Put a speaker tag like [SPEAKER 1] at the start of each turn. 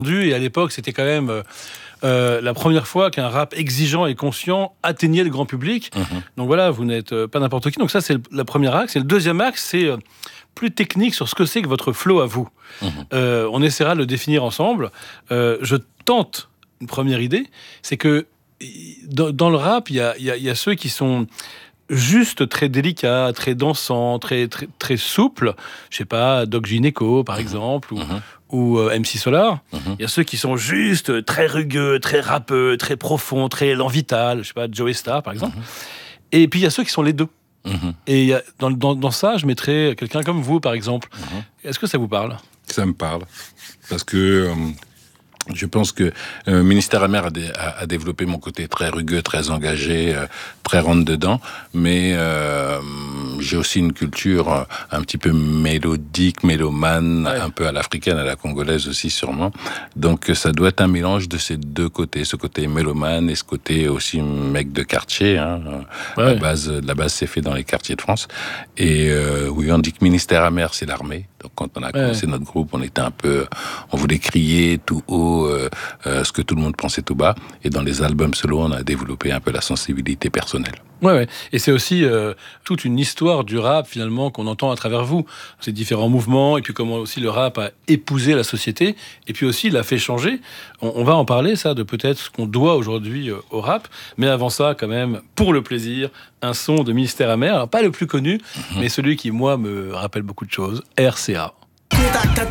[SPEAKER 1] Et à l'époque, c'était quand même la première fois qu'un rap exigeant et conscient atteignait le grand public. Donc voilà, vous n'êtes pas n'importe qui. Donc ça, c'est le premier axe. Et le deuxième axe, c'est plus technique sur ce que c'est que votre flow à vous. On essaiera de le définir ensemble. Je tente une première idée, c'est que dans le rap, il y a ceux qui sont juste très délicats, très dansants, très souples. Je sais pas, Doc Gynéco, par exemple, ou MC Solar. Il y a ceux qui sont juste très rugueux, très rappeux, très profonds, très élan vital. Je sais pas, Joey Star, par exemple. Et puis il y a ceux qui sont les deux. Et dans ça, je mettrais quelqu'un comme vous, par exemple. Est-ce que ça vous parle ?
[SPEAKER 2] Ça me parle. Parce que je pense que Ministère Amer a développé mon côté très rugueux, très engagé, très rentre-dedans. Mais j'ai aussi une culture un petit peu mélodique, mélomane, un peu à l'africaine, à la congolaise aussi sûrement. Donc ça doit être un mélange de ces deux côtés, ce côté mélomane et ce côté aussi mec de quartier. La base s'est fait dans les quartiers de France. Et oui, on dit que Ministère Amer, c'est l'armée. Donc quand on a commencé notre groupe, on voulait crier tout haut ce que tout le monde pensait tout bas. Et dans les albums solo, on a développé un peu la sensibilité personnelle.
[SPEAKER 1] Ouais. Et c'est aussi toute une histoire du rap, finalement, qu'on entend à travers vous. Ces différents mouvements, et puis comment aussi le rap a épousé la société, et puis aussi l'a fait changer. On va en parler, ça, de peut-être ce qu'on doit aujourd'hui au rap. Mais avant ça, quand même, pour le plaisir, un son de Ministère Amer. Alors, pas le plus connu, mais celui qui, moi, me rappelle beaucoup de choses. RCA.
[SPEAKER 3] Contact